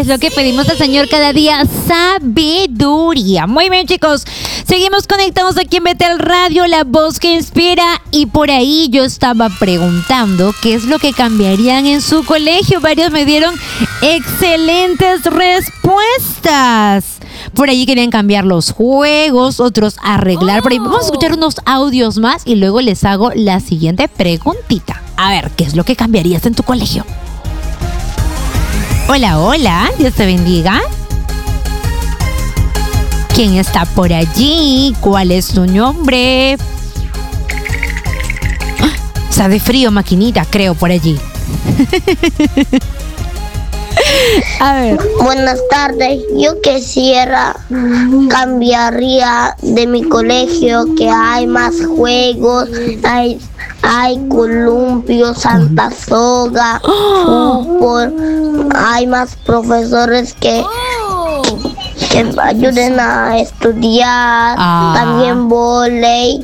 lo que pedimos al Señor cada día, sabiduría. Muy bien, chicos, seguimos conectados aquí en Betel Radio, la voz que inspira. Y por ahí yo estaba preguntando qué es lo que cambiarían en su colegio. Varios me dieron excelentes respuestas. Por allí querían cambiar los juegos, otros arreglar. Por ahí vamos a escuchar unos audios más y luego les hago la siguiente preguntita. A ver, ¿qué es lo que cambiarías en tu colegio? Hola, hola, Dios te bendiga. ¿Quién está por allí? ¿Cuál es tu nombre? Está de frío, maquinita, creo, por allí. A ver. Buenas tardes. Yo quisiera cambiaría de mi colegio, que hay más juegos, hay columpio, Santa Soga, fútbol, hay más profesores que ayuden a estudiar, también vóley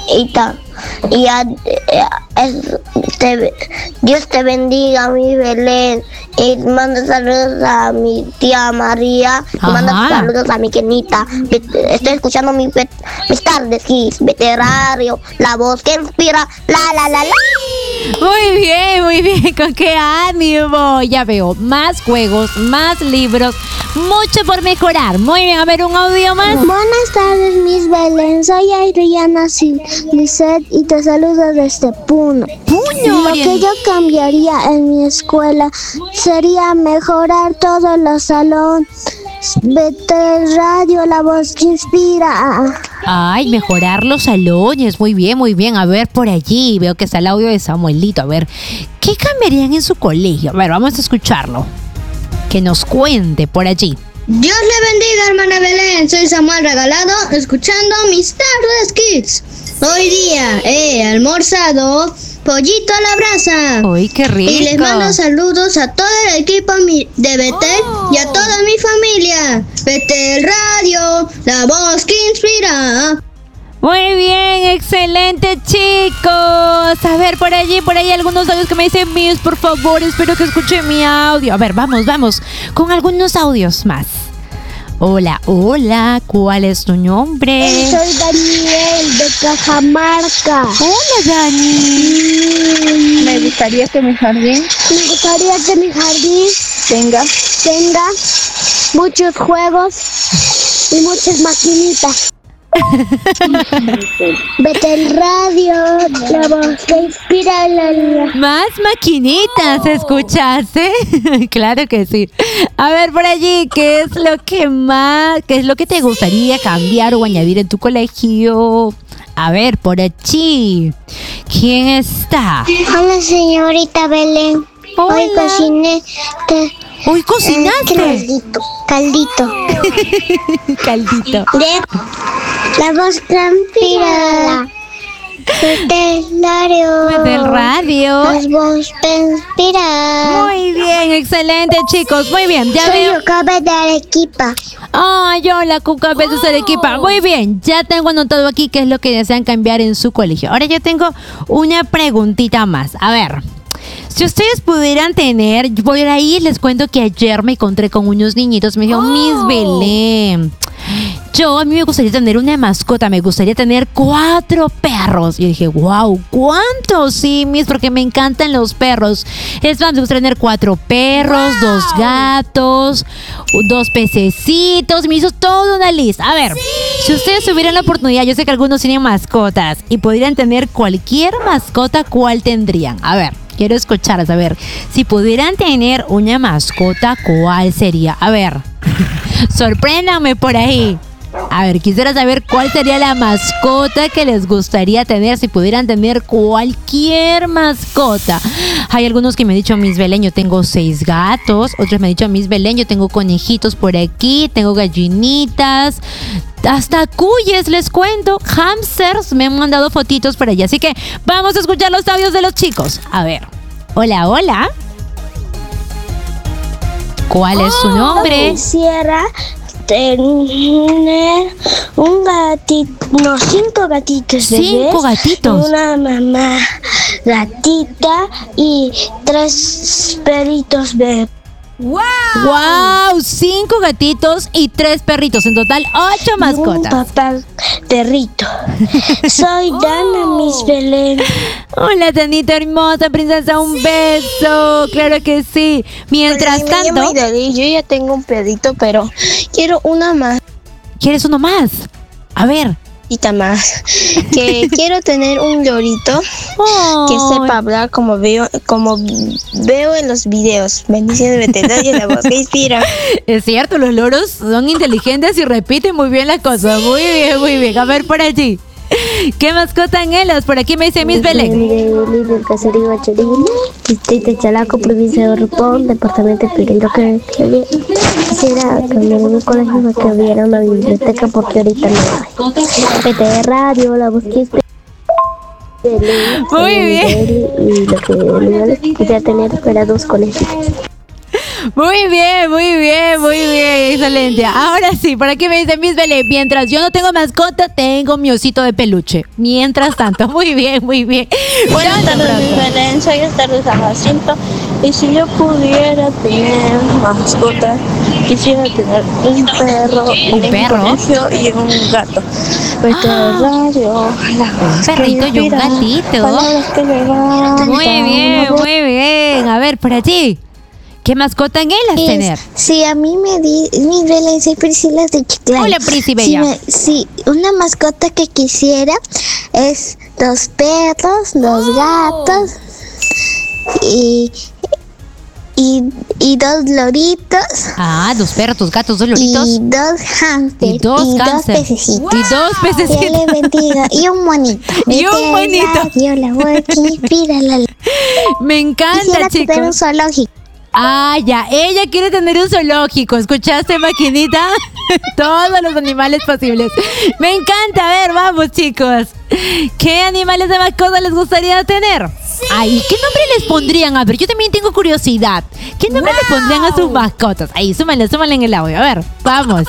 Dios te bendiga, mi Belén, y manda saludos a mi tía María, y manda saludos a mi Kenita. Estoy escuchando mis tardes, Betel Radio, la voz que inspira, la. Muy bien, con qué ánimo. Ya veo, más juegos, más libros, mucho por mejorar. Muy bien, a ver, un audio más. Buenas tardes, Miss Belén. Soy Adriana Lisset y te saludo desde Puno. Lo que yo cambiaría en mi escuela sería mejorar todos los salones. Betel Radio, la voz que inspira. Ay, mejorar los salones. Muy bien. A ver, por allí veo que está el audio de Samuelito. A ver, ¿qué cambiarían en su colegio? A ver, vamos a escucharlo. Que nos cuente por allí. Dios le bendiga, hermana Belén. Soy Samuel Regalado, escuchando mis tardes kids. Hoy día he almorzado pollito a la brasa. ¡Uy, qué rico! Y les mando saludos a todo el equipo de Betel y a toda mi familia. Betel Radio, la voz que inspira. Muy bien, excelente, chicos. A ver, por allí algunos audios que me dicen, Miss, por favor, espero que escuche mi audio. A ver, vamos con algunos audios más. Hola, ¿cuál es tu nombre? Soy Daniel de Cajamarca. Hola, Dani. Me gustaría que mi jardín tenga muchos juegos y muchas maquinitas. Betel Radio, la voz que inspira la vida. Más maquinitas, ¿escuchaste? Claro que sí. A ver, por allí, ¿qué es lo que te gustaría cambiar o añadir en tu colegio? A ver, por allí, ¿quién está? Hola, señorita Belén. Hola. Hoy cociné. ¿Hoy cocinaste? Caldito. Caldito. La voz que inspira. Betel Radio. La voz que inspira. Muy bien, excelente, chicos. Muy bien, ya Soy veo. Yucabe de Arequipa. Ay, hola, Cuca, besos de Arequipa. Muy bien, ya tengo anotado aquí qué es lo que desean cambiar en su colegio. Ahora yo tengo una preguntita más. A ver, si ustedes pudieran tener, por ahí les cuento que ayer me encontré con unos niñitos. Me dijeron, Miss Belén, a mí me gustaría tener una mascota, me gustaría tener 4 perros. Y yo dije, wow, ¿cuántos? Sí, Miss, porque me encantan los perros. Es más, me gustaría tener 4 perros, 2 gatos, 2 pececitos. Me hizo toda una lista. A ver, si ustedes tuvieran la oportunidad, yo sé que algunos tienen mascotas y podrían tener cualquier mascota, ¿cuál tendrían? A ver, quiero escucharlas. A ver, si pudieran tener una mascota, ¿cuál sería? A ver, sorpréndanme por ahí. A ver, quisiera saber cuál sería la mascota que les gustaría tener si pudieran tener cualquier mascota. Hay algunos que me han dicho, Miss Belén, yo tengo 6 gatos. Otros me han dicho, Miss Belén, yo tengo conejitos por aquí, tengo gallinitas, hasta cuyes, les cuento, hamsters. Me han mandado fotitos por allá. Así que vamos a escuchar los audios de los chicos. A ver, hola. ¿Cuál es su nombre? Quisiera tener un gatito, no, 5 gatitos bebés. 5 gatitos. Una mamá gatita y 3 perritos bebés. ¡Wow! 5 gatitos y 3 perritos. En total, 8 mascotas. Un papá perrito. Soy Dana, Miss Belén. Hola, Danita hermosa, princesa, un beso. Claro que sí. Mientras tanto... Yo ya tengo un perrito, pero quiero una más. ¿Quieres uno más? A ver. Más. Que quiero tener un lorito que sepa hablar como veo en los videos. Bendiciones, veterinario, la voz que inspira. Es cierto, los loros son inteligentes y repiten muy bien las cosas. Muy bien, muy bien. A ver, por allí. ¿Qué mascota anhelas? Por aquí me dice Miss Belén. Líder Caserío Bachelín, distrito de Chalaco, provincia de Rupón, departamento de Pirinto, que quisiera cambiar un colegio para que hubiera una biblioteca porque ahorita no hay. PT Radio, la voz que muy bien. Y lo que quisiera tener era 2 colegios. Muy bien, muy bien, muy bien, excelente. Ahora sí, por aquí me dice Miss Belén, mientras yo no tengo mascota, tengo mi osito de peluche. Mientras tanto, muy bien, muy bien. Buenas tardes, Miss Belén, soy Esther de San Jacinto. Y si yo pudiera tener mascota, quisiera tener un perro, colegio y un gato. Radio, un perrito y un gatito. Muy bien, muy bien. A ver, por allí. ¿Qué mascota anhelas tener? Sí, a mí mi Belén, soy Priscila de Chiclán. Hola, Prisi Bella. Sí, una mascota que quisiera es 2 perros, 2 gatos y 2 loritos. 2 perros, 2 gatos, 2 loritos. Y 2 hámsters. Y 2 pececitos. Y 2 pececitos. Dios le bendiga. Y un monito. Y un monito. Yo la voy a inspirar. Me encanta, quisiera chicos. tener un zoológico. Ya, ella quiere tener un zoológico. ¿Escuchaste, maquinita? Todos los animales posibles. Me encanta. A ver, vamos, chicos. ¿Qué animales de mascota les gustaría tener? Ay, ¿qué nombre les pondrían? A ver, yo también tengo curiosidad. ¿Qué nombre le pondrían a sus mascotas? Ahí, súmale en el audio. A ver, vamos.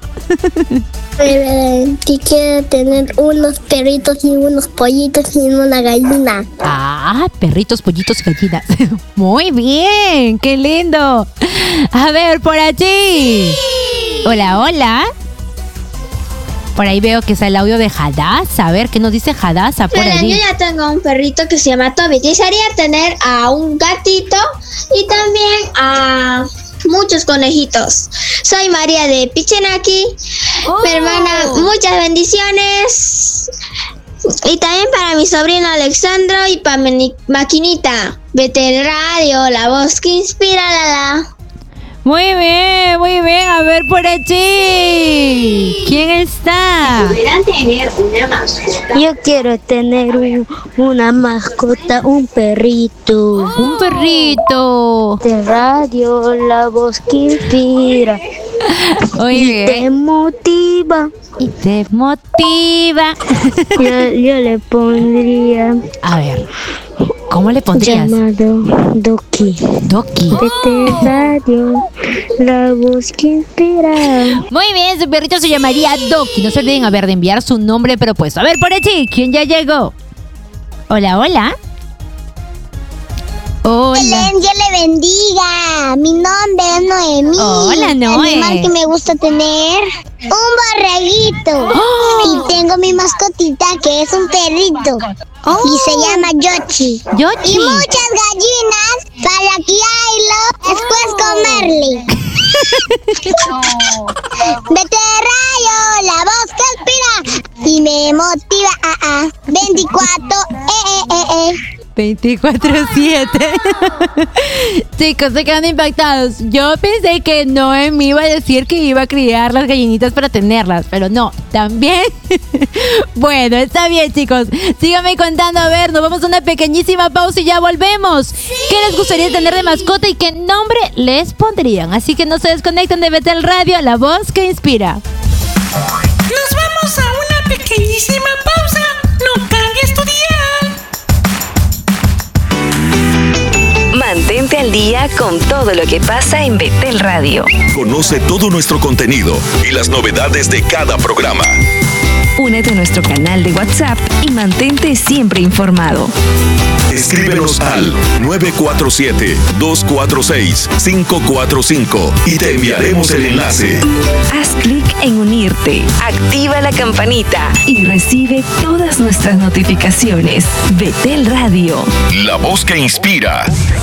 Si quiero tener unos perritos y unos pollitos y una gallina. Perritos, pollitos y gallinas. Muy bien, qué lindo. A ver, por allí. Hola, hola. Por ahí veo que está el audio de Hadassah. A ver, ¿qué nos dice Hadassah por allí? Yo ya tengo un perrito que se llama Toby. Quisiera tener a un gatito y también a muchos conejitos. Soy María de Pichinaki. Mi hermana, muchas bendiciones. Y también para mi sobrino Alexandro y para mi maquinita. Vete el radio, la voz que inspira, Muy bien, muy bien. A ver por allí. ¿Quién está? tener una mascota. Yo quiero tener una mascota, un perrito. Un perrito. De radio, la voz que inspira. Muy bien. Te motiva. Y te motiva. Yo le pondría. A ver, ¿cómo le pondrías? Llamado Doki. Doki. Vete radio, la voz que inspira. Muy bien, su perrito se llamaría Doki. No se olviden, de enviar su nombre propuesto. A ver, por allí, ¿quién ya llegó? Hola, hola. Hola. Belén, Dios le bendiga. Mi nombre es Noemí. Hola, Noé. El animal que me gusta tener, un borreguito. Y tengo mi mascotita que es un perrito. Y se llama Yoshi. Yoshi. Y muchas gallinas para criarlo, después comerle. Vete rayo, la voz que inspira y me motiva. 24. 24/7. Chicos, se quedan impactados. Yo pensé que Noemi iba a decir que iba a criar las gallinitas para tenerlas, pero no, también. Bueno, está bien, chicos. Síganme contando, a ver, nos vamos a una pequeñísima pausa y ya volvemos. ¿Qué les gustaría tener de mascota y qué nombre les pondrían? Así que no se desconecten de Betel Radio, la voz que inspira. Nos vamos a una pequeñísima pausa. No cambies tu dial. Mantente al día con todo lo que pasa en Betel Radio. Conoce todo nuestro contenido y las novedades de cada programa. Únete a nuestro canal de WhatsApp y mantente siempre informado. Escríbenos al 947-246-545 y te enviaremos el enlace. Haz clic en unirte, activa la campanita y recibe todas nuestras notificaciones. Betel Radio. La voz que inspira.